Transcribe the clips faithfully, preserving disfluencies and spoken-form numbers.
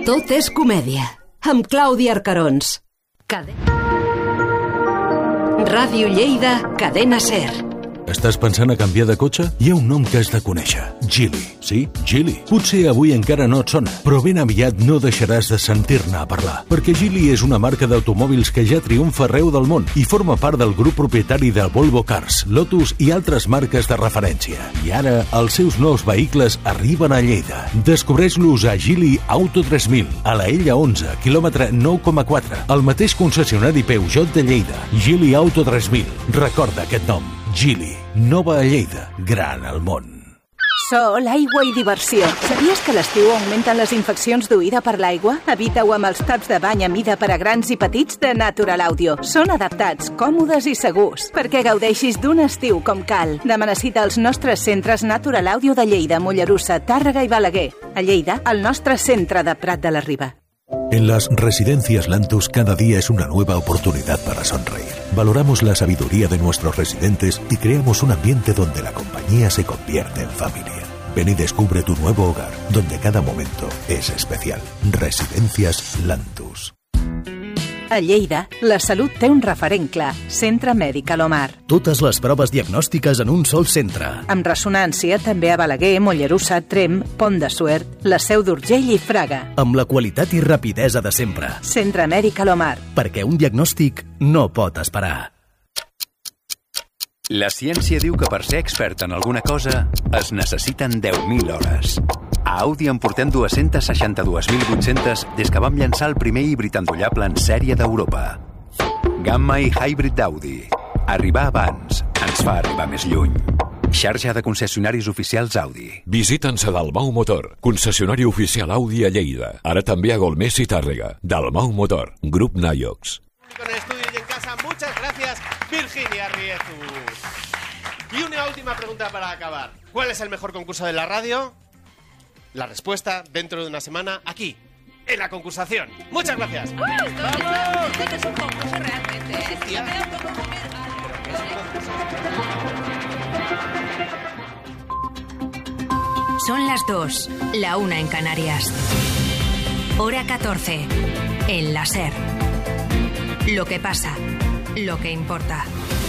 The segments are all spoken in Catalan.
Tot és comèdia, amb Clàudia Arcarons. Cadena. Ràdio Lleida, Cadena Ser. Estàs pensant a canviar de cotxe? Hi ha un nom que has de conèixer. Geely. Sí, Geely. Potser avui encara no et sona, però ben aviat no deixaràs de sentir-ne a parlar, perquè Geely és una marca d'automòbils que ja triomfa arreu del món i forma part del grup propietari de Volvo Cars, Lotus i altres marques de referència. I ara els seus nous vehicles arriben a Lleida. Descobreix-los a Geely Auto tres mil, a la Ella onze, quilòmetre nou coma quatre, al mateix concessionari Peugeot de Lleida. Geely Auto tres mil. Recorda aquest nom. Geely, nova a Lleida, gran al món. Sol, aigua i diversió. Sabies que a l'estiu augmenten les infeccions d'oïda per l'aigua? Evita-ho amb els taps de bany a mida per a grans i petits de Natural Audio. Són adaptats, còmodes i segurs, perquè gaudeixis d'un estiu com cal. Demana cita als nostres centres Natural Audio de Lleida, Mollerussa, Tàrrega i Balaguer. A Lleida, el nostre centre de Prat de la Riba. En las residencias Lantus cada día es una nueva oportunidad para sonreír. Valoramos la sabiduría de nuestros residentes y creamos un ambiente donde la compañía se convierte en familia. Ven y descubre tu nuevo hogar, donde cada momento es especial. Residencias Lantus. A Lleida, la salut té un referent clar, Centre Mèdic Alomar. Totes les proves diagnòstiques en un sol centre. Amb ressonància també a Balaguer, Mollerussa, Tremp, Pont de Suert, la Seu d'Urgell i Fraga. Amb la qualitat i rapidesa de sempre. Centre Mèdic Alomar. Perquè un diagnòstic no pot esperar. La ciència diu que per ser expert en alguna cosa es necessiten deu mil hores. A Audi en portem dues-centes seixanta-dues mil vuit-centes des que vam llançar el primer híbrid endollable en sèrie d'Europa. Gamma i Hybrid d'Audi. Arribar abans ens fa arribar més lluny. Xarxa de concessionaris oficials Audi. Visita'ns a Dalmau Motor, concessionari oficial Audi a Lleida. Ara també a Golmés i Tàrrega. Dalmau Motor, Grup Naiox. Con el estudio y en casa, muchas gracias, Virginia Riezus. Y una última pregunta para acabar. ¿Cuál es el mejor concurso de la radio? La respuesta dentro de una semana aquí, en la concursación. Muchas gracias. Uy, esto, ¡vamos! Esto es un concurso realmente. ¿Eh? Sí, me da un poco Son las dos, la una en Canarias. Hora catorce, en la Ser. Lo que pasa, lo que importa.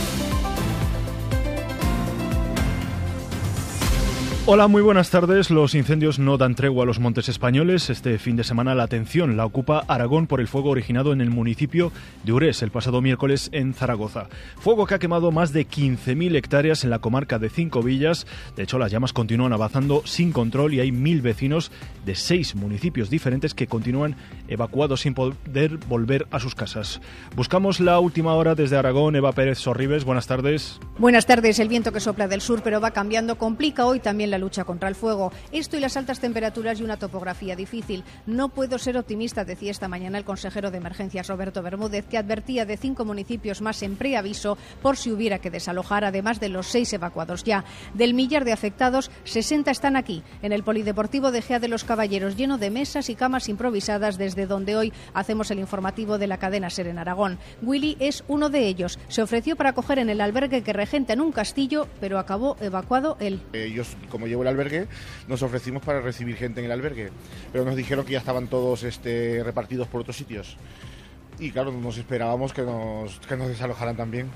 Hola, muy buenas tardes. Los incendios no dan tregua a los montes españoles. Este fin de semana la atención la ocupa Aragón por el fuego originado en el municipio de Urés el pasado miércoles en Zaragoza. Fuego que ha quemado más de quince mil hectáreas en la comarca de Cinco Villas. De hecho, las llamas continúan avanzando sin control y hay mil vecinos de seis municipios diferentes que continúan evacuados sin poder volver a sus casas. Buscamos la última hora desde Aragón. Eva Pérez Sorribes, buenas tardes. Buenas tardes. El viento que sopla del sur pero va cambiando complica hoy también la lucha contra el fuego. Esto y las altas temperaturas y una topografía difícil. No puedo ser optimista, decía esta mañana el consejero de Emergencias Roberto Bermúdez, que advertía de cinco municipios más en preaviso por si hubiera que desalojar, además de los seis evacuados ya. Del millar de afectados, sesenta están aquí, en el Polideportivo de Gea de los Caballeros, lleno de mesas y camas improvisadas, desde donde hoy hacemos el informativo de la cadena Ser en Aragón. Willy es uno de ellos. Se ofreció para acoger en el albergue que regenta en un castillo, pero acabó evacuado él. Ellos, como llevo el albergue, nos ofrecimos para recibir gente en el albergue, pero nos dijeron que ya estaban todos este, repartidos por otros sitios y claro, nos esperábamos que nos, que nos desalojaran también.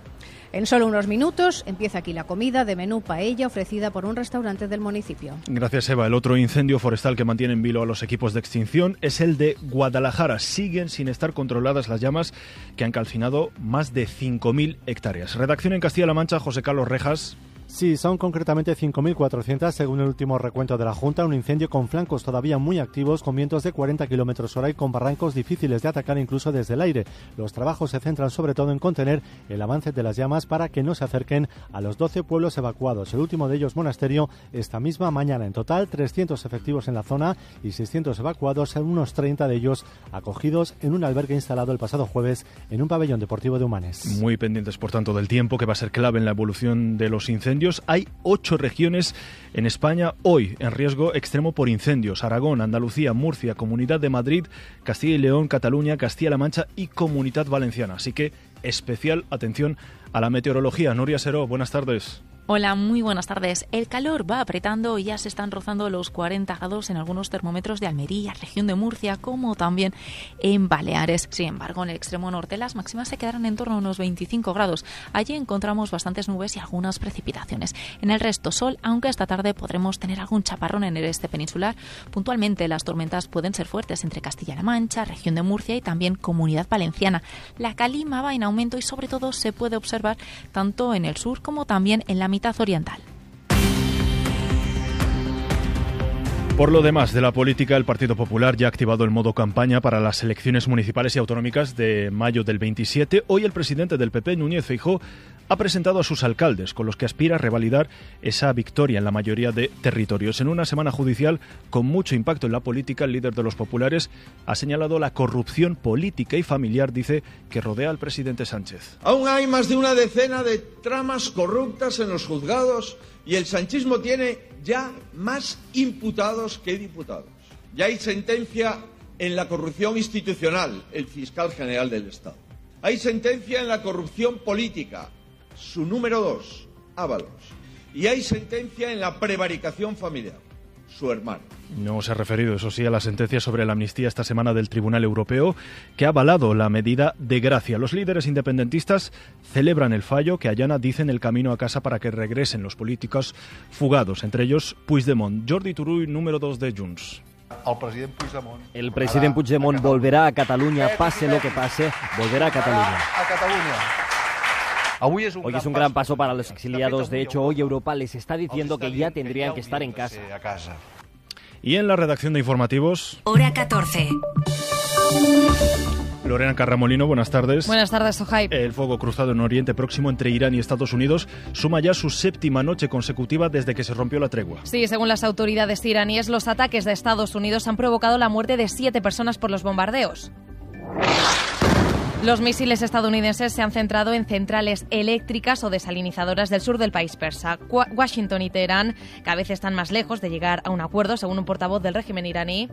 En solo unos minutos empieza aquí la comida de menú paella ofrecida por un restaurante del municipio. Gracias, Eva. El otro incendio forestal que mantiene en vilo a los equipos de extinción es el de Guadalajara. Siguen sin estar controladas las llamas que han calcinado más de cinco mil hectáreas. Redacción en Castilla-La Mancha, José Carlos Rejas. Sí, son concretamente cinco mil cuatrocientas según el último recuento de la Junta, un incendio con flancos todavía muy activos, con vientos de cuarenta kilómetros hora y con barrancos difíciles de atacar incluso desde el aire. Los trabajos se centran sobre todo en contener el avance de las llamas para que no se acerquen a los doce pueblos evacuados. El último de ellos, Monasterio, esta misma mañana. En total, trescientos efectivos en la zona y seiscientos evacuados, unos treinta de ellos acogidos en un albergue instalado el pasado jueves en un pabellón deportivo de Humanes. Muy pendientes, por tanto, del tiempo, que va a ser clave en la evolución de los incendios. Hay ocho regiones en España hoy en riesgo extremo por incendios: Aragón, Andalucía, Murcia, Comunidad de Madrid, Castilla y León, Cataluña, Castilla-La Mancha y Comunidad Valenciana. Así que especial atención a la meteorología. Nuria Seró, buenas tardes. Hola, muy buenas tardes. El calor va apretando y ya se están rozando los cuarenta grados en algunos termómetros de Almería, región de Murcia, como también en Baleares. Sin embargo, en el extremo norte las máximas se quedarán en torno a unos veinticinco grados. Allí encontramos bastantes nubes y algunas precipitaciones. En el resto, sol, aunque esta tarde podremos tener algún chaparrón en el este peninsular. Puntualmente, las tormentas pueden ser fuertes entre Castilla-La Mancha, región de Murcia y también Comunidad Valenciana. La calima va en aumento y sobre todo se puede observar tanto en el sur como también en la mitad oriental. Por lo demás de la política, el Partido Popular ya ha activado el modo campaña para las elecciones municipales y autonómicas de mayo del veintisiete. Hoy el presidente del P P, Núñez Feijóo, ha presentado a sus alcaldes, con los que aspira a revalidar esa victoria en la mayoría de territorios. En una semana judicial con mucho impacto en la política, el líder de los populares ha señalado la corrupción política y familiar, dice, que rodea al presidente Sánchez. Aún hay más de una decena de tramas corruptas en los juzgados y el sanchismo tiene ya más imputados que diputados. Ya hay sentencia en la corrupción institucional, el fiscal general del Estado. Hay sentencia en la corrupción política, su número dos, Ábalos. Y hay sentencia en la prevaricación familiar, su hermano. No se ha referido, eso sí, a la sentencia sobre la amnistía esta semana del Tribunal Europeo, que ha avalado la medida de gracia. Los líderes independentistas celebran el fallo que allana, dicen, el camino a casa para que regresen los políticos fugados, entre ellos Puigdemont. Jordi Turull, número dos de Junts. El president Puigdemont, el president Puigdemont volverá a Cataluña, pase lo que pase, volverá a Cataluña. A Cataluña. Hoy es un gran paso para los exiliados. De hecho, hoy Europa les está diciendo que ya tendrían que estar en casa. Y en la redacción de informativos... Hora catorce. Lorena Carramolino, buenas tardes. Buenas tardes, Sohaib. El fuego cruzado en Oriente Próximo entre Irán y Estados Unidos suma ya su séptima noche consecutiva desde que se rompió la tregua. Sí, según las autoridades iraníes, los ataques de Estados Unidos han provocado la muerte de siete personas por los bombardeos. Los misiles estadounidenses se han centrado en centrales eléctricas o desalinizadoras del sur del país persa. Washington y Teherán cada vez están más lejos de llegar a un acuerdo, según un portavoz del régimen iraní.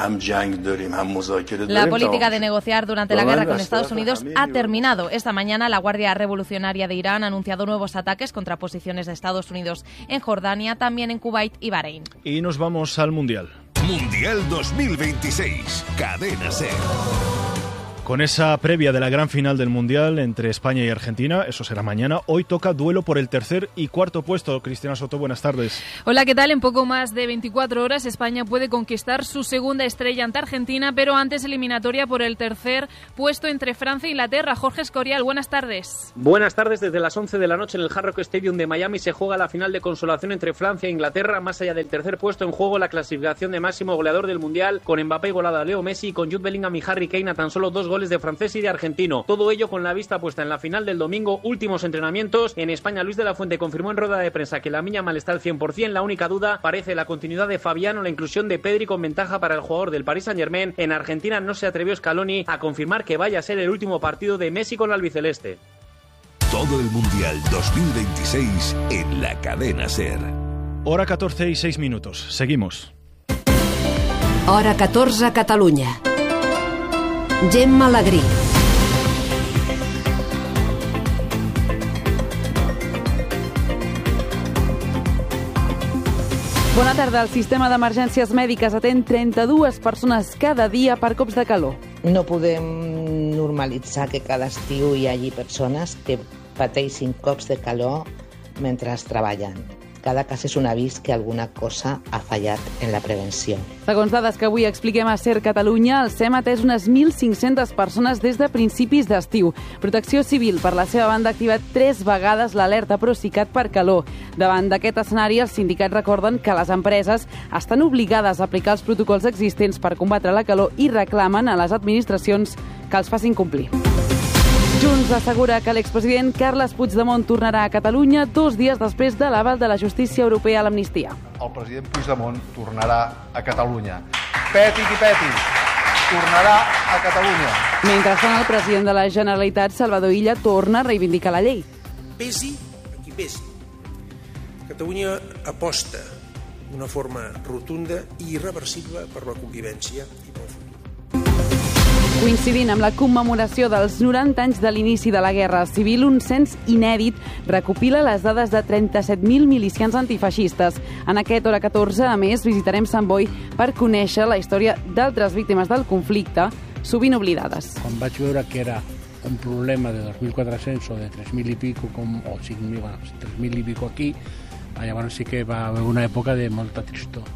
La política de negociar durante la guerra con Estados Unidos ha terminado. Esta mañana la Guardia Revolucionaria de Irán ha anunciado nuevos ataques contra posiciones de Estados Unidos en Jordania, también en Kuwait y Bahrein. Y nos vamos al Mundial. Mundial dos mil veintiséis, Cadena SER. Con esa previa de la gran final del Mundial entre España y Argentina, eso será mañana, hoy toca duelo por el tercer y cuarto puesto. Cristina Soto, buenas tardes. Hola, ¿qué tal? En poco más de veinticuatro horas España puede conquistar su segunda estrella ante Argentina, pero antes eliminatoria por el tercer puesto entre Francia e Inglaterra. Jorge Escorial, buenas tardes. Buenas tardes. Desde las once de la noche en el Hard Rock Stadium de Miami se juega la final de consolación entre Francia e Inglaterra. Más allá del tercer puesto en juego, la clasificación de máximo goleador del Mundial, con Mbappé igualado a Leo Messi y con Jude Bellingham y Harry Kane a tan solo dos goles de francés y de argentino. Todo ello con la vista puesta en la final del domingo. Últimos entrenamientos. En España, Luis de la Fuente confirmó en rueda de prensa que la Miña Mal está al cien por ciento. La única duda parece la continuidad de Fabián o la inclusión de Pedri con ventaja para el jugador del Paris Saint-Germain. En Argentina no se atrevió Scaloni a confirmar que vaya a ser el último partido de Messi con la albiceleste. Todo el Mundial dos mil veintiséis en la Cadena SER. Hora catorce y seis minutos. Seguimos. Hora catorze, Catalunya. Gemma Alegrí. Bona tarda. El sistema d'emergències mèdiques atén trenta-dues persones cada dia per cops de calor. No podem normalitzar que cada estiu hi hagi persones que pateixin cops de calor mentre treballen. Cada cas és un avís que alguna cosa ha fallat en la prevenció. Segons dades que avui expliquem a SER Catalunya, el SEM ha atès unes mil cinc-centes persones des de principis d'estiu. Protecció Civil, per la seva banda, ha activat tres vegades l'alerta Procicat per calor. Davant d'aquest escenari, els sindicats recorden que les empreses estan obligades a aplicar els protocols existents per combatre la calor i reclamen a les administracions que els facin complir. Junts assegura que l'expresident Carles Puigdemont tornarà a Catalunya dos dies després de l'aval de la justícia europea a l'amnistia. El president Puigdemont tornarà a Catalunya. Peti qui peti, tornarà a Catalunya. Mentrestant, el president de la Generalitat, Salvador Illa, torna a reivindicar la llei. Pesi a qui pesi. Catalunya aposta d'una forma rotunda i irreversible per la convivència i pel futur. Coincidint amb la commemoració dels noranta anys de l'inici de la Guerra Civil, un cens inèdit recopila les dades de trenta-set mil milicians antifeixistes. En aquest Hora catorze, a més, visitarem Sant Boi per conèixer la història d'altres víctimes del conflicte, sovint oblidades. Quan vaig veure que era un problema de dos mil quatre-cents o de tres mil i pico, com, o cinc mil, bueno, tres mil i pico aquí, llavors sí que va haver una època de molta tristor.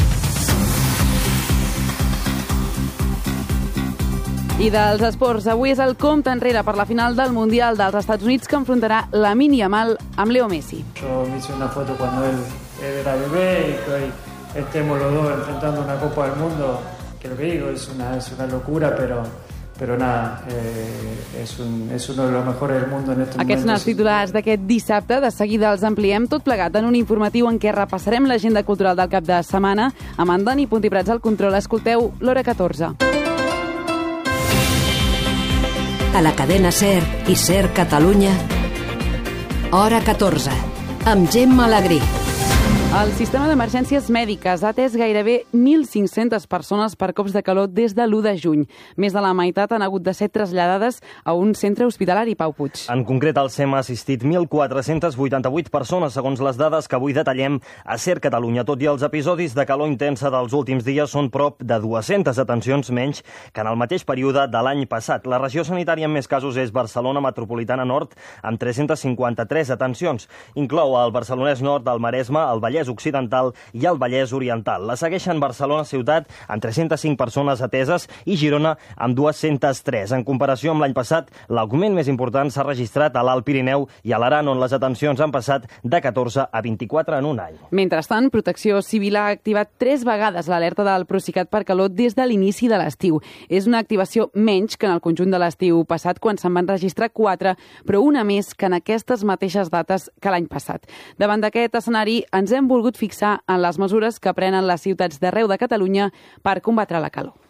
I dels esports, avui és el compte enrere per la final del Mundial dels Estats Units que enfrontarà Lamine Yamal amb Leo Messi. Yo me hice una foto cuando él, él era bebé y que hoy estemos los dos enfrentando una Copa del Mundo, que lo que digo es una, es una locura, pero... Però nada, eh, és, un, és uno de los mejores del mundo en estos Aquests són els titulars d'aquest dissabte. De seguida els ampliem tot plegat en un informatiu en què repassarem l'agenda cultural del cap de setmana. Amb en Dani Puntiprats al control, escolteu l'Hora catorze. A la cadena SER i SER Catalunya, Hora catorze, amb Gemma Alegrí. El sistema d'emergències mèdiques ha atès gairebé mil cinc-centes persones per cops de calor des de l'u de juny. Més de la meitat han hagut de ser traslladades a un centre hospitalari, Pau Puig. En concret, el SEM ha assistit mil quatre-cents vuitanta-vuit persones, segons les dades que avui detallem a SER Catalunya. Tot i els episodis de calor intensa dels últims dies, són prop de dues-centes atencions menys que en el mateix període de l'any passat. La regió sanitària amb més casos és Barcelona Metropolitana Nord, amb tres-centes cinquanta-tres atencions. Inclou el Barcelonès Nord, el Maresme, el Vallès Occidental i el Vallès Oriental. La segueixen Barcelona Ciutat amb tres-centes cinc persones ateses i Girona amb dues-centes tres. En comparació amb l'any passat, l'augment més important s'ha registrat a l'Alt Pirineu i a l'Aran, on les atencions han passat de catorze a vint-i-quatre en un any. Mentrestant, Protecció Civil ha activat tres vegades l'alerta del Procicat per calor des de l'inici de l'estiu. És una activació menys que en el conjunt de l'estiu passat, quan se'n van registrar quatre, però una més que en aquestes mateixes dates que l'any passat. Davant d'aquest escenari, ens hem volgut fixar en les mesures que prenen les ciutats d'arreu de Catalunya per combatre la calor.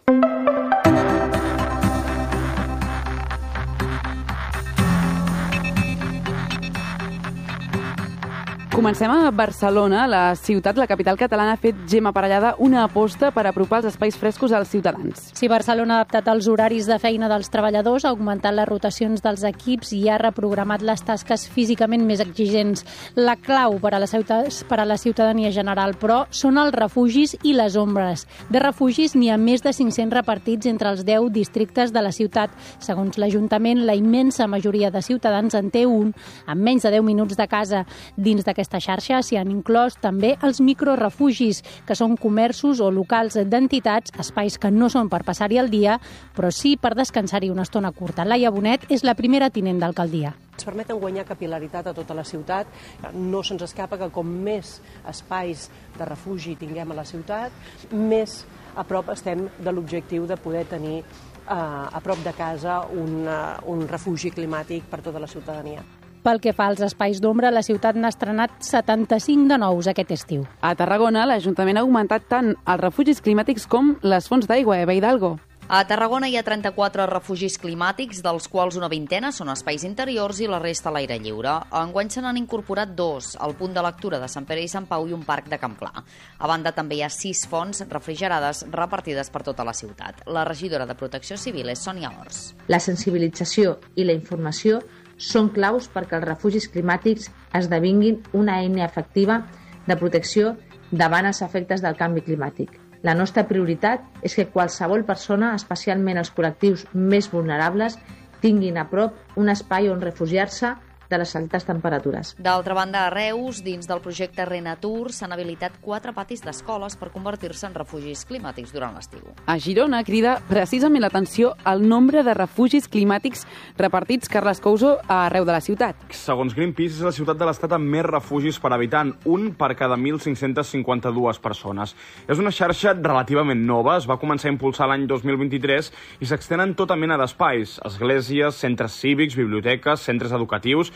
Comencem a Barcelona. La ciutat, la capital catalana, ha fet, Gemma Parellada, una aposta per apropar els espais frescos als ciutadans. Sí, Barcelona ha adaptat els horaris de feina dels treballadors, ha augmentat les rotacions dels equips i ha reprogramat les tasques físicament més exigents. La clau per a la, ciutat, per a la ciutadania general, però, són els refugis i les ombres. De refugis n'hi ha més de cinc-cents repartits entre els deu districtes de la ciutat. Segons l'Ajuntament, la immensa majoria de ciutadans en té un, amb menys de deu minuts de casa. Dins d'aquesta Aquesta xarxa s'hi han inclòs també els microrefugis, que són comerços o locals d'entitats, espais que no són per passar-hi el dia, però sí per descansar-hi una estona curta. Laia Bonet és la primera tinent d'alcaldia. Ens permeten guanyar capil·laritat a tota la ciutat. No se'ns escapa que com més espais de refugi tinguem a la ciutat, més a prop estem de l'objectiu de poder tenir eh, a prop de casa un, uh, un refugi climàtic per tota la ciutadania. Pel que fa als espais d'ombra, la ciutat n'ha estrenat setanta-cinc de nous aquest estiu. A Tarragona, l'Ajuntament ha augmentat tant els refugis climàtics com les fonts d'aigua. Eva Hidalgo. A Tarragona hi ha trenta-quatre refugis climàtics, dels quals una vintena són espais interiors i la resta a l'aire lliure. Enguany se n'han incorporat dos, el punt de lectura de Sant Pere i Sant Pau i un parc de Can Pla. A banda, també hi ha sis fonts refrigerades repartides per tota la ciutat. La regidora de Protecció Civil és Sònia Ors. La sensibilització i la informació són claus perquè els refugis climàtics esdevinguin una eina efectiva de protecció davant els efectes del canvi climàtic. La nostra prioritat és que qualsevol persona, especialment els col·lectius més vulnerables, tinguin a prop un espai on refugiar-se de les altes temperatures. D'altra banda, a Reus, dins del projecte Renatur, s'han habilitat quatre patis d'escoles per convertir-se en refugis climàtics durant l'estiu. A Girona crida precisament l'atenció al nombre de refugis climàtics repartits, Carles Couso, arreu de la ciutat. Segons Greenpeace, és la ciutat de l'Estat amb més refugis per habitant, un per cada mil cinc-cents cinquanta-dues persones. És una xarxa relativament nova, es va començar a impulsar l'any dos mil vint-i-tres i s'extenen tota mena d'espais, esglésies, centres cívics, biblioteques, centres educatius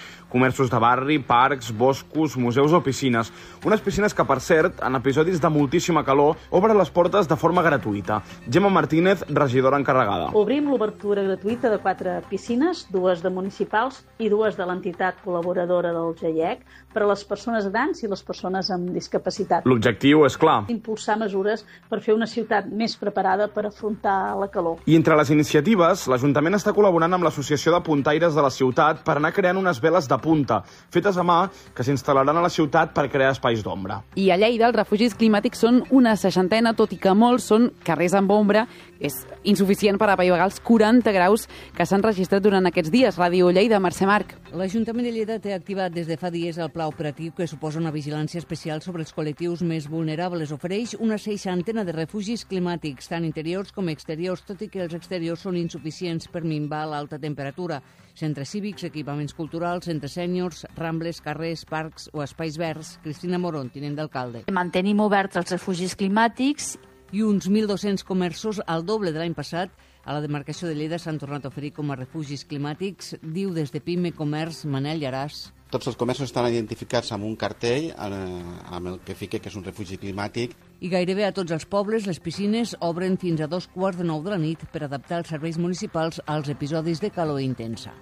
comerços de barri, parcs, boscos, museus o piscines. Unes piscines que, per cert, en episodis de moltíssima calor, obren les portes de forma gratuïta. Gemma Martínez, regidora encarregada. Obrim l'obertura gratuïta de quatre piscines, dues de municipals i dues de l'entitat col·laboradora del G I E C, per a les persones grans i les persones amb discapacitat. L'objectiu és clar. Impulsar mesures per fer una ciutat més preparada per afrontar la calor. I entre les iniciatives, l'Ajuntament està col·laborant amb l'Associació de Puntaires de la ciutat per anar creant unes veles de punta, fetes a mà, que s'instal·laran a la ciutat per crear espais d'ombra. I a Lleida els refugis climàtics són una seixantena, tot i que molts són carrers amb ombra. És insuficient per apaivagar els quaranta graus que s'han registrat durant aquests dies. Ràdio Lleida, Mercè Marc. L'Ajuntament de Lleida té activat des de fa dies el pla operatiu que suposa una vigilància especial sobre els col·lectius més vulnerables. Ofereix una seixantena de refugis climàtics, tant interiors com exteriors, tot i que els exteriors són insuficients per minvar l'alta temperatura. Centres cívics, equipaments culturals, centres sèniors, rambles, carrers, parcs o espais verds. Cristina Morón, tinent d'alcalde. Mantenim oberts els refugis climàtics i uns mil dos-cents comerços, al doble de l'any passat, a la demarcació de Lleida s'han tornat a oferir com a refugis climàtics, diu des de Pime Comerç Manel Llaràs. Tots els comerços estan identificats amb un cartell eh, amb el que fica que és un refugi climàtic. I gairebé a tots els pobles les piscines obren fins a dos quarts de nou de la nit per adaptar els serveis municipals als episodis de calor intensa.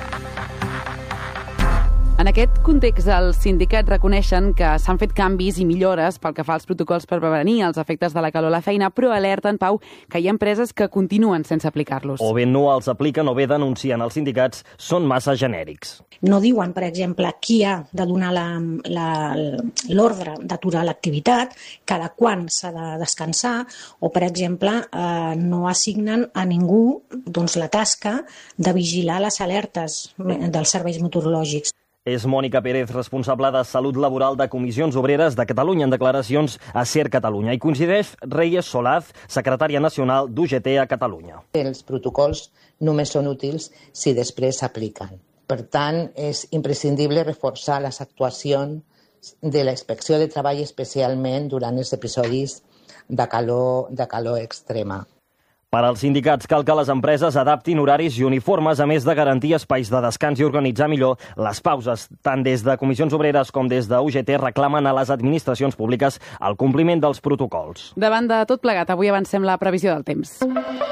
En aquest context, els sindicats reconeixen que s'han fet canvis i millores pel que fa als protocols per prevenir els efectes de la calor a la feina, però alerten, Pau, que hi ha empreses que continuen sense aplicar-los. O bé no els apliquen o bé denuncien els sindicats són massa genèrics. No diuen, per exemple, qui ha de donar l'ordre d'aturar l'activitat, cada quan s'ha de descansar, o, per exemple, eh, no assignen a ningú doncs, la tasca de vigilar les alertes dels serveis meteorològics. És Mònica Pérez, responsable de Salut Laboral de Comissions Obreres de Catalunya, en declaracions a SER Catalunya. I coincideix Reyes Solaz, secretària nacional d'U G T a Catalunya. Els protocols només són útils si després s'apliquen. Per tant, és imprescindible reforçar les actuacions de la Inspecció de Treball, especialment durant els episodis de calor, de calor extrema. Per als sindicats cal que les empreses adaptin horaris i uniformes, a més de garantir espais de descans i organitzar millor les pauses. Tant des de Comissions Obreres com des de U G T reclamen a les administracions públiques el compliment dels protocols. Davant de tot plegat, avui avancem la previsió del temps.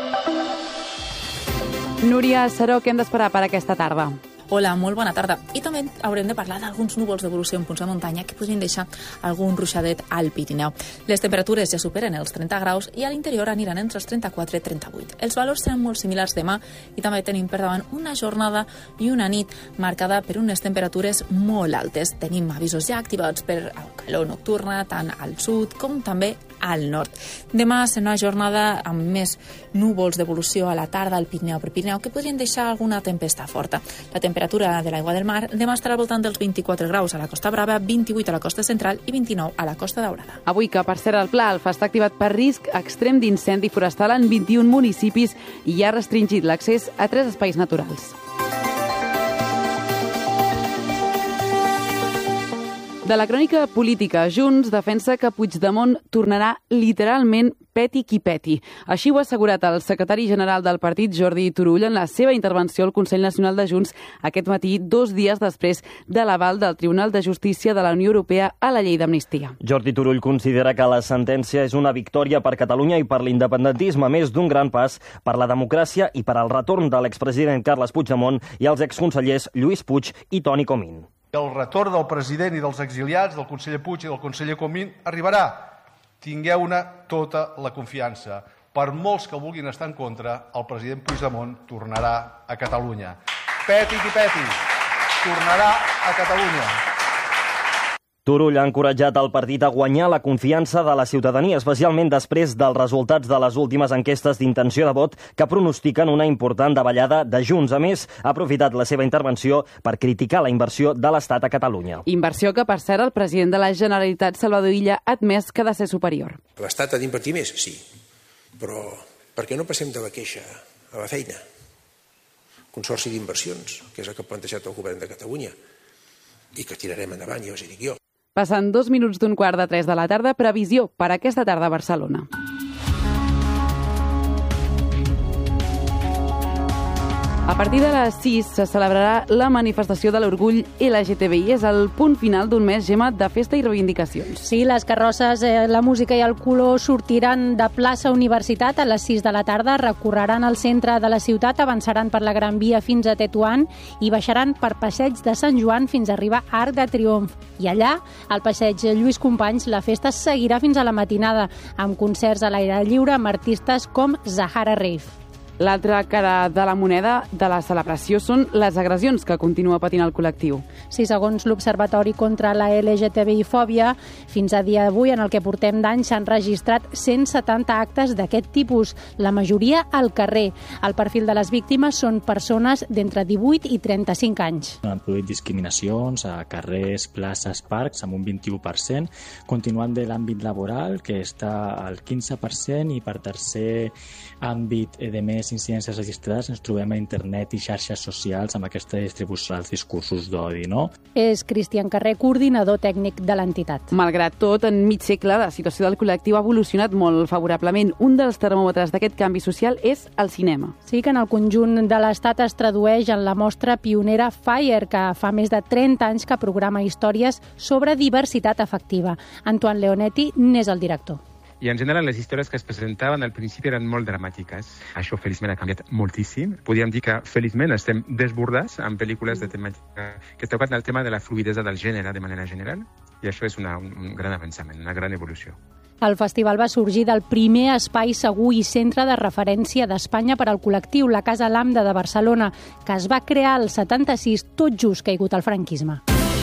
Núria Saró, què hem d'esperar per aquesta tarda? Hola, molt bona tarda. I també haurem de parlar d'alguns núvols d'evolució en punts de muntanya que podrien deixar algun ruixadet al Pirineu. Les temperatures ja superen els trenta graus i a l'interior aniran entre els trenta-quatre i trenta-vuit. Els valors seran molt similars demà i també tenim per davant una jornada i una nit marcada per unes temperatures molt altes. Tenim avisos ja activats per calor nocturna tant al sud com també al nord. Demà serà una jornada amb més núvols d'evolució a la tarda al Pirineu per Pirineu que podrien deixar alguna tempesta forta. La temperatura de l'aigua del mar demà estarà al voltant dels vint-i-quatre graus a la Costa Brava, vint-i-vuit a la Costa Central i vint-i-nou a la Costa Daurada. Avui, que per ser el Pla Alfa està activat per risc extrem d'incendi forestal en vint-i-un municipis i ha restringit l'accés a tres espais naturals. De la crònica política, Junts defensa que Puigdemont tornarà literalment peti qui peti. Així ho ha assegurat el secretari general del partit, Jordi Turull, en la seva intervenció al Consell Nacional de Junts aquest matí, dos dies després de l'aval del Tribunal de Justícia de la Unió Europea a la llei d'amnistia. Jordi Turull considera que la sentència és una victòria per Catalunya i per l'independentisme, més d'un gran pas per la democràcia i per al retorn de l'expresident Carles Puigdemont i els exconsellers Lluís Puig i Toni Comín. El retorn del president i dels exiliats, del conseller Puig i del conseller Comín, arribarà. Tingueu-ne tota la confiança. Per molts que vulguin estar en contra, el president Puigdemont tornarà a Catalunya. Peti qui peti, tornarà a Catalunya. Turull ha encoratjat el partit a guanyar la confiança de la ciutadania, especialment després dels resultats de les últimes enquestes d'intenció de vot que pronostiquen una important davallada de Junts. A més, ha aprofitat la seva intervenció per criticar la inversió de l'Estat a Catalunya. Inversió que, per cert, el president de la Generalitat, Salvador Illa, ha admès que ha de ser superior. L'Estat ha d'invertir més? Sí. Però per què no passem de la queixa a la feina? Consorci d'inversions, que és el que ha plantejat el govern de Catalunya i que tirarem endavant, ja us hi dic jo. Passen dos minuts d'un quart de tres de la tarda, previsió per aquesta tarda a Barcelona. A partir de les sis se celebrarà la manifestació de l'orgull L G T B I. És el punt final d'un mes, Gemma, de festa i reivindicacions. Sí, les carrosses, eh, la música i el color sortiran de plaça Universitat a les sis de la tarda, recorreran el centre de la ciutat, avançaran per la Gran Via fins a Tetuan i baixaran per Passeig de Sant Joan fins a arribar a Arc de Triomf. I allà, al Passeig Lluís Companys, la festa seguirà fins a la matinada, amb concerts a l'aire lliure amb artistes com Zahara Reif. L'altra cara de la moneda de la celebració són les agressions que continua patint el col·lectiu. Sí, segons l'Observatori contra la L G T B I fòbia, fins a dia d'avui, en el que portem d'any, s'han registrat cent setanta actes d'aquest tipus, la majoria al carrer. El perfil de les víctimes són persones d'entre divuit i trenta-cinc anys. Han produït discriminacions a carrers, places, parcs, amb un vint-i-u per cent, continuant de l'àmbit laboral, que està al quinze per cent, i per tercer àmbit de més incidències registrades ens trobem a internet i xarxes socials amb aquesta distribució dels discursos d'odi, no? És Cristian Carrer, coordinador tècnic de l'entitat. Malgrat tot, en mig segle, la situació del col·lectiu ha evolucionat molt favorablement. Un dels termòmetres d'aquest canvi social és el cinema. Sí, que en el conjunt de l'Estat es tradueix en la mostra pionera Fire, que fa més de trenta anys que programa històries sobre diversitat afectiva. Antoine Leonetti n'és el director. I en general les històries que es presentaven al principi eren molt dramàtiques. Això feliçment ha canviat moltíssim. Podríem dir que feliçment estem desbordats amb pel·lícules de temàtica que es toquen el tema de la fluidesa del gènere de manera general, i això és una, un gran avançament, una gran evolució. El festival va sorgir del primer espai segur i centre de referència d'Espanya per al col·lectiu, la Casa Lambda de Barcelona, que es va crear al setanta-sis, tot just caigut el franquisme.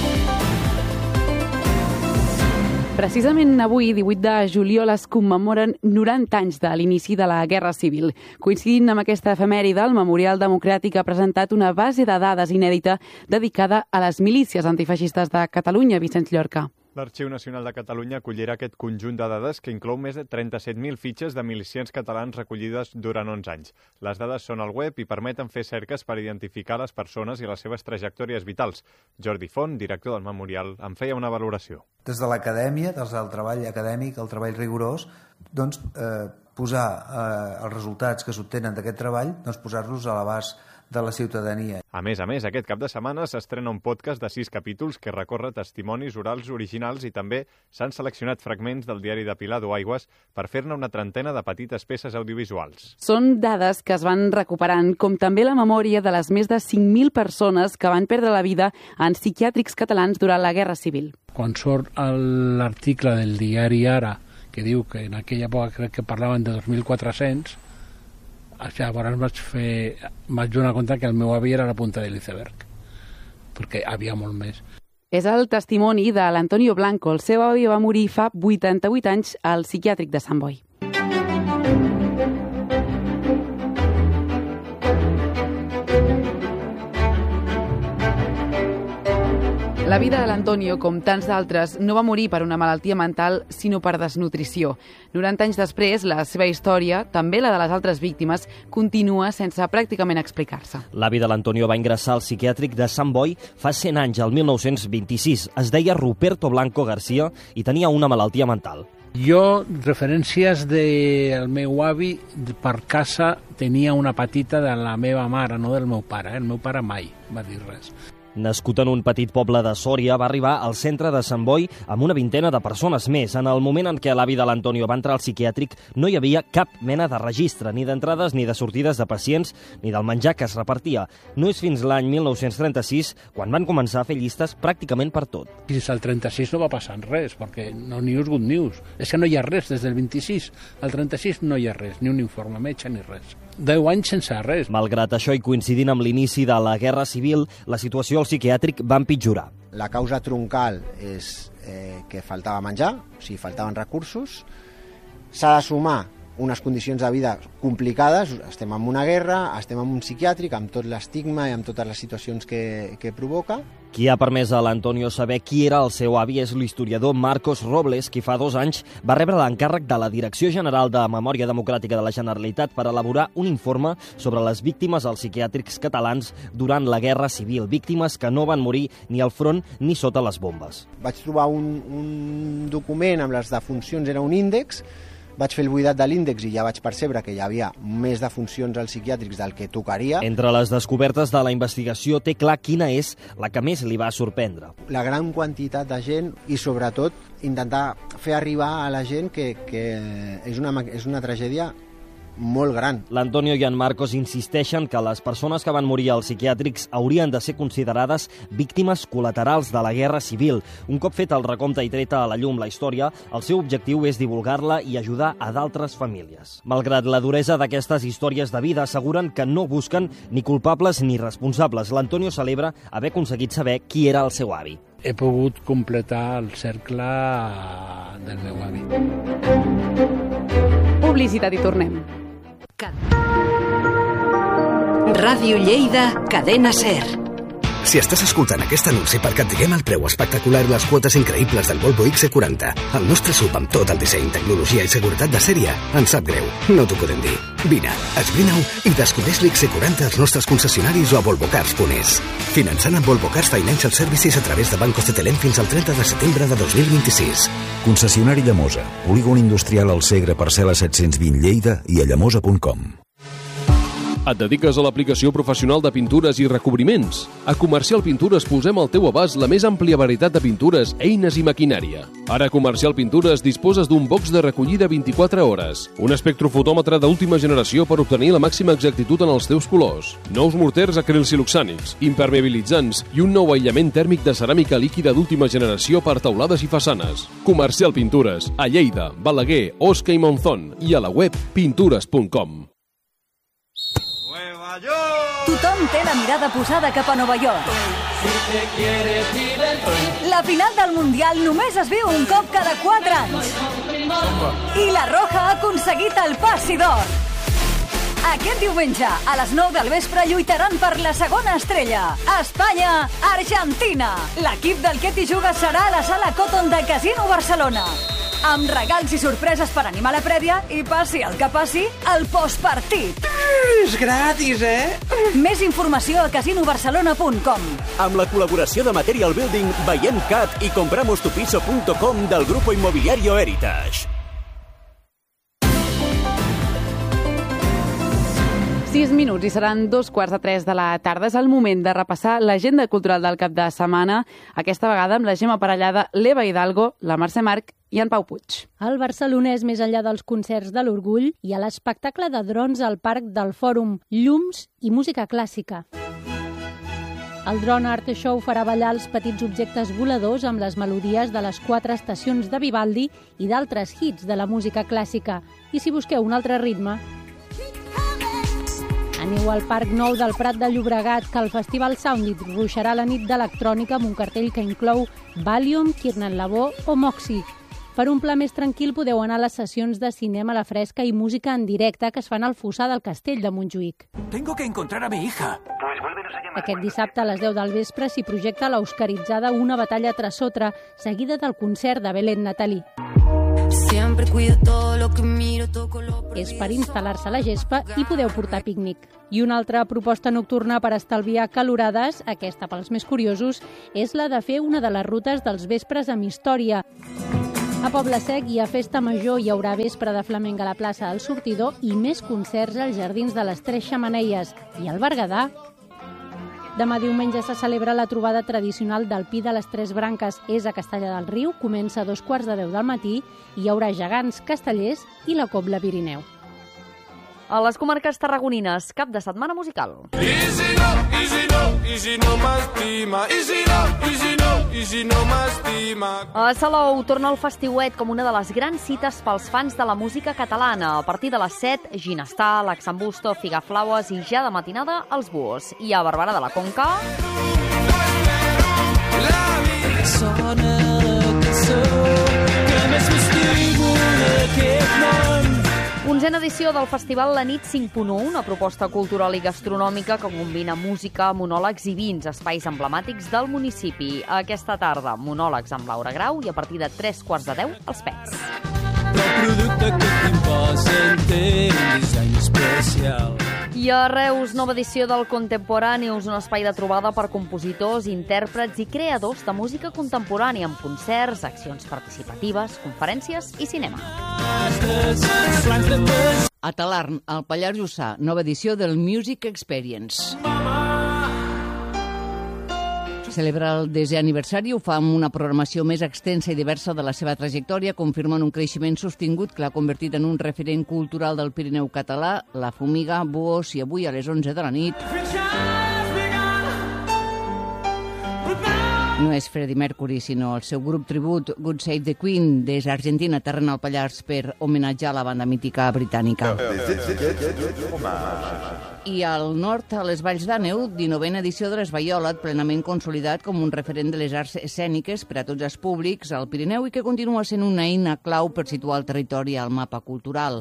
Precisament avui, divuit de juliol, es commemoren noranta anys de l'inici de la Guerra Civil. Coincidint amb aquesta efemèride, el Memorial Democràtic ha presentat una base de dades inèdita dedicada a les milícies antifeixistes de Catalunya. Vicenç Llorca. L'Arxiu Nacional de Catalunya acollirà aquest conjunt de dades que inclou més de trenta-set mil fitxes de milicians catalans recollides durant onze anys. Les dades són al web i permeten fer cerques per identificar les persones i les seves trajectòries vitals. Jordi Font, director del Memorial, en feia una valoració. Des de l'acadèmia, des del treball acadèmic, el treball rigorós, doncs, eh, posar eh, els resultats que s'obtenen d'aquest treball, doncs, posar-los a l'abast de la ciutadania. A més a més, aquest cap de setmana s'estrena un podcast de sis capítols que recorre testimonis orals originals i també s'han seleccionat fragments del diari de Pilar Duaigües per fer-ne una trentena de petites peces audiovisuals. Són dades que es van recuperant, com també la memòria de les més de cinc mil persones que van perdre la vida en psiquiàtrics catalans durant la Guerra Civil. Quan surt l'article del diari Ara, que diu que en aquella època crec que parlaven de dos mil quatre-cents, llavors vaig fer vaig donar compte que el meu avi era la punta de l'iceberg, perquè havia molt més. És el testimoni de l'Antonio Blanco. El seu avi va morir fa vuitanta-vuit anys al psiquiàtric de Sant Boi. La vida de l'Antonio, com tants d'altres, no va morir per una malaltia mental, sinó per desnutrició. noranta anys després, la seva història, també la de les altres víctimes, continua sense pràcticament explicar-se. L'avi de l'Antonio va ingressar al psiquiàtric de Sant Boi fa cent anys, el mil nou-cents vint-i-sis. Es deia Ruperto Blanco García i tenia una malaltia mental. Jo, referències del meu avi, per casa tenia una petita de la meva mare, no del meu pare. El meu pare mai va dir res. Nascut en un petit poble de Sòria, va arribar al centre de Sant Boi amb una vintena de persones més. En el moment en què l'avi de l'Antonio va entrar al psiquiàtric, no hi havia cap mena de registre, ni d'entrades ni de sortides de pacients, ni del menjar que es repartia. No és fins l'any mil nou-cents trenta-sis quan van començar a fer llistes pràcticament per tot. Fins al trenta-sis no va passar res, perquè no news, good news. És que no hi ha res des del vint-i-sis. Al trenta-sis no hi ha res, ni un informe metge ni res. Deu anys sense res. Malgrat això i coincidint amb l'inici de la Guerra Civil, la situació al psiquiàtric va empitjorar. La causa troncal és eh, que faltava menjar, o sigui, faltaven recursos. S'ha de sumar unes condicions de vida complicades, estem en una guerra, estem en un psiquiàtric, amb tot l'estigma i amb totes les situacions que, que provoca. Qui ha permès a l'Antonio saber qui era el seu avi és l'historiador Marcos Robles, qui fa dos anys va rebre l'encàrrec de la Direcció General de Memòria Democràtica de la Generalitat per elaborar un informe sobre les víctimes als psiquiàtrics catalans durant la Guerra Civil, víctimes que no van morir ni al front ni sota les bombes. Vaig trobar un, un document amb les defuncions, era un índex, Vaig fer el buidat de l'índex i ja vaig percebre que hi havia més defuncions als psiquiàtrics del que tocaria. Entre les descobertes de la investigació té clar quina és la que més li va sorprendre. La gran quantitat de gent i, sobretot, intentar fer arribar a la gent que, que és, una, és una tragèdia molt gran. L'Antonio i en Marcos insisteixen que les persones que van morir als psiquiàtrics haurien de ser considerades víctimes col·laterals de la Guerra Civil. Un cop fet el recompte i treta a la llum la història, el seu objectiu és divulgar-la i ajudar a d'altres famílies. Malgrat la duresa d'aquestes històries de vida, asseguren que no busquen ni culpables ni responsables. L'Antonio celebra haver aconseguit saber qui era el seu avi. He pogut completar el cercle del meu avi. Publicitat i tornem. Ràdio Lleida, Cadena Ser. Si estàs escoltant aquest anunci perquè et diguem el preu espectacular i les quotes increïbles del Volvo X C quaranta, el nostre sub amb tot el disseny, tecnologia i seguretat de sèrie, ens sap greu, no t'ho podem dir. Vine, esbrina-ho i descobreix l'X C quaranta als nostres concessionaris o a volvocars punt es. Finançant amb Volvo Cars Financial Services a través de Bancos de Telem fins al trenta de setembre de dos mil vint-i-sis. Concessionari Llamosa, polígon industrial al Segre, parcel·la set-cents vint Lleida i a llamosa punt com. Et dediques a l'aplicació professional de pintures i recobriments? A Comercial Pintures posem al teu abast la més àmplia varietat de pintures, eines i maquinària. Ara a Comercial Pintures disposes d'un box de recollida vint-i-quatre hores, un espectrofotòmetre d'última generació per obtenir la màxima exactitud en els teus colors, nous morters acrilsiloxànics, impermeabilitzants i un nou aïllament tèrmic de ceràmica líquida d'última generació per teulades i façanes. Comercial Pintures, a Lleida, Balaguer, Osca i Monzón i a la web pintures punt com. Tothom té la mirada posada cap a Nova York. La final del Mundial només es viu un cop cada quatre anys. I la Roja ha aconseguit el passi d'or. Aquest diumenge, a les nou del vespre, lluitaran per la segona estrella. Espanya-Argentina. L'equip del que t'hi juga serà a la sala Cotton de Casino Barcelona. Amb regals i sorpreses per animar la prèvia i passi el que passi, el postpartit. És gratis, eh? Més informació a casino barcelona punt com. Amb la col·laboració de Material Building, Veiem Cat i compramos tu piso punt com del Grupo Inmobiliario Heritage. sis minuts i seran dos quarts de tres de la tarda. És el moment de repassar l'agenda cultural del cap de setmana, aquesta vegada amb la Gemma Parellada, l'Eva Hidalgo, la Mercè Marc i en Pau Puig. El barcelonès, més enllà dels concerts de l'Orgull, i a l'espectacle de drons al Parc del Fòrum, llums i música clàssica. El Drone Art Show farà ballar els petits objectes voladors amb les melodies de les quatre estacions de Vivaldi i d'altres hits de la música clàssica. I si busqueu un altre ritme, aneu al Parc Nou del Prat de Llobregat, que el Festival Soundit ruixarà la nit d'electrònica amb un cartell que inclou Valium, Kiernan Labó o Moxie. Per un pla més tranquil podeu anar a les sessions de cinema a la fresca i música en directe que es fan al Fossar del Castell de Montjuïc. Tengo que encontrar a mi hija. Aquest dissabte a les deu del vespre s'hi projecta l'Oscaritzada Una batalla tras otra, seguida del concert de Belén Natalí. Siempre cuido todo lo que miro, toco lo És per instal·lar-se a la gespa i podeu portar pícnic. I una altra proposta nocturna per estalviar calorades, aquesta pels més curiosos, és la de fer una de les rutes dels vespres amb història. A Poble Sec i a Festa Major hi haurà vespre de flamenc a la plaça del Sortidor i més concerts als jardins de les Tres Xemeneies. I al Berguedà, demà diumenge se celebra la trobada tradicional del Pi de les Tres Branques. És a Castellar del Riu, comença a dos quarts de deu del matí i hi haurà gegants castellers i la Cobla Pirineu. A les comarques tarragonines, cap de setmana musical. I si no, i si no, i si no m'estima, i si no, i si no, i si no m'estima. A Salou torna el festiuet com una de les grans cites pels fans de la música catalana. A partir de les set, Ginestar, l'Axambusto, Figaflaues i ja de matinada, els Búhos. I a Barberà de la Conca... Sona la cançó que més m'estimula aquest món. Onzena edició del Festival La Nit cinc punt u, una proposta cultural i gastronòmica que combina música, monòlegs i vins, espais emblemàtics del municipi. Aquesta tarda, monòlegs amb Laura Grau i a partir de tres quarts de deu, els Pets. El producte que t'imposen té un disseny especial. I I a Reus, nova edició del Contemporaneus, un espai de trobada per compositors, intèrprets i creadors de música contemporània, amb concerts, accions participatives, conferències i cinema. A Talarn, al Pallars Jussà, nova edició del Music Experience. Celebra el desè aniversari, ho fa amb una programació més extensa i diversa de la seva trajectòria, confirmant un creixement sostingut que l'ha convertit en un referent cultural del Pirineu català, la Fumiga, Buos, i avui a les onze de la nit... No és Freddie Mercury, sinó el seu grup tribut God Save the Queen, des d'Argentina, terren al Pallars per homenatjar la banda mítica britànica. I al nord, a les Valls d'Àneu, dinovena edició de l'Esvaiolat, plenament consolidat com un referent de les arts escèniques per a tots els públics al Pirineu i que continua sent una eina clau per situar el territori al mapa cultural.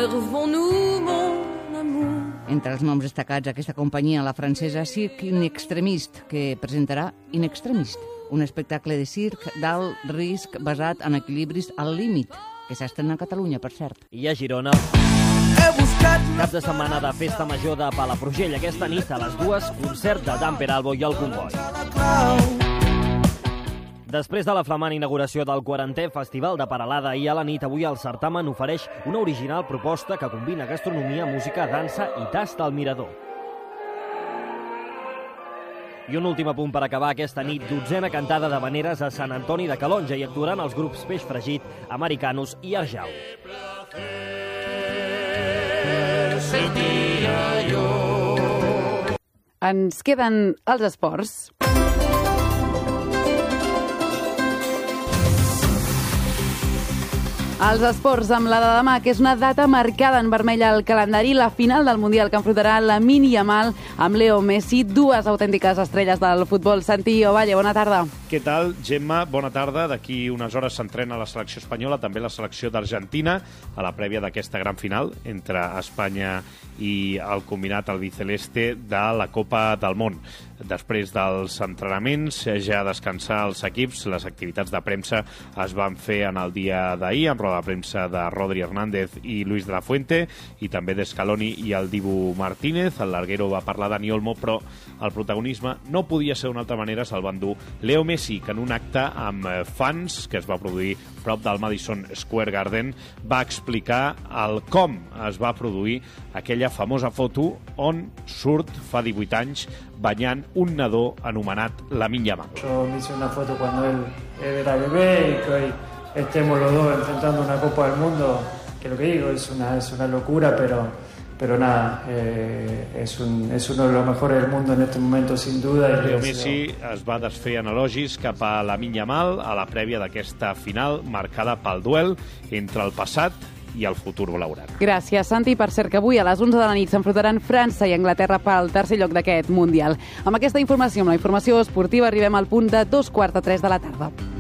Entre els noms destacats d'aquesta companyia, la francesa Cirque In Extremist, que presentarà In Extremist, un espectacle de circ d'alt risc basat en equilibris al límit, que s'estrena a Catalunya, per cert. I a Girona... Cap de setmana de Festa Major de Palafrugell. Aquesta nit, a les dues, concert de Dan Peralbo i el Comboi. Després de la flamant inauguració del quarantè Festival de Peralada i a la nit, avui el certamen ofereix una original proposta que combina gastronomia, música, dansa i tast al mirador. I un últim apunt per acabar aquesta nit, dotzena cantada d'habaneres a Sant Antoni de Calonja, i actuaran els grups Peix Fregit, Americanos i Arjau. Ens queden els esports. Els esports amb la de demà, que és una data marcada en vermell al calendari, la final del Mundial que enfrontarà Lamine Yamal amb Leo Messi, dues autèntiques estrelles del futbol. Santi Ovalle, bona tarda. Què tal, Gemma? Bona tarda. D'aquí unes hores s'entrena la selecció espanyola, també la selecció d'Argentina, a la prèvia d'aquesta gran final entre Espanya i el combinat albiceleste de la Copa del Món. Després dels entrenaments, ja a descansar els equips, les activitats de premsa es van fer en el dia d'ahir, amb roda de premsa de Rodri Hernández i Luis de la Fuente, i també d'Escaloni i el Dibu Martínez. El larguero va parlar Dani Olmo, però el protagonisme no podia ser d'una altra manera, se'l va endur Leo Messi, que en un acte amb fans que es va produir prop del Madison Square Garden va explicar el com es va produir aquella famosa foto on surt fa divuit anys banyant un nadó anomenat Lamine Yamal. Yo me hice una foto cuando él, él era bebé y que hoy estemos los dos enfrentando una Copa del Mundo, que lo que digo es una, es una locura, pero, pero nada, eh, es, un, es uno de los mejores del mundo en este momento, sin duda. Leo Messi es va desfer en elogis cap a Lamine Yamal a la prèvia d'aquesta final marcada pel duel entre el passat i el futur blaugrana. Gràcies, Santi. Per cert, que avui a les onze de la nit s'enfrontaran França i Anglaterra pel tercer lloc d'aquest Mundial. Amb aquesta informació, amb la informació esportiva, arribem al punt de dos quarts de tres de la tarda.